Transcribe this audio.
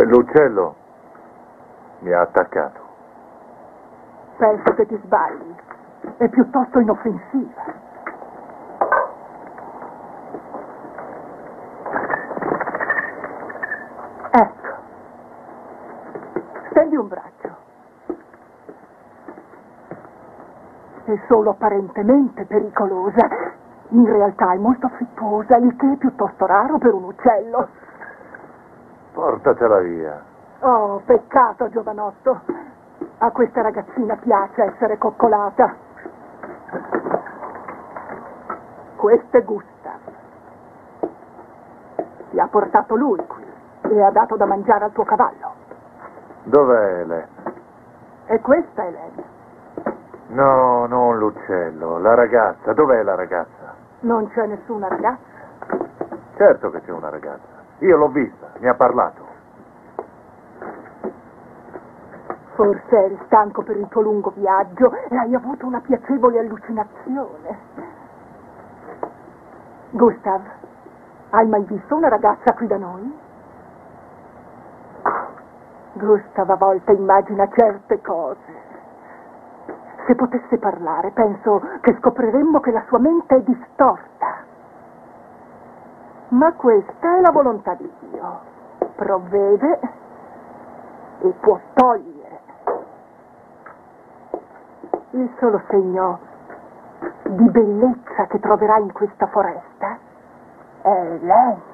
Quell'uccello mi ha attaccato. Penso che ti sbagli. È piuttosto inoffensiva. Ecco. Stendi un braccio. È solo apparentemente pericolosa. In realtà è molto affettuosa, il che è piuttosto raro per un uccello. Portatela via. Oh, peccato, giovanotto. A questa ragazzina piace essere coccolata. Questo è Gustav. Ti ha portato lui qui e ha dato da mangiare al tuo cavallo. Dov'è Elena? E questa è Elena. No, non l'uccello, la ragazza. Dov'è la ragazza? Non c'è nessuna ragazza. Certo che c'è una ragazza. Io l'ho vista, mi ha parlato. Forse eri stanco per il tuo lungo viaggio e hai avuto una piacevole allucinazione. Gustav, hai mai visto una ragazza qui da noi? Gustav a volte immagina certe cose. Se potesse parlare, penso che scopriremmo che la sua mente è distorta. Ma questa è la volontà di Dio. Provvede e può togliere. Il solo segno di bellezza che troverai in questa foresta è lei.